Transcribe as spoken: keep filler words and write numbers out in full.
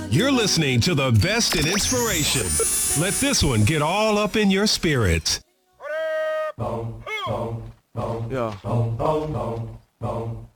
You're listening to the best in inspiration. Let this one get all up in your spirit. Yeah.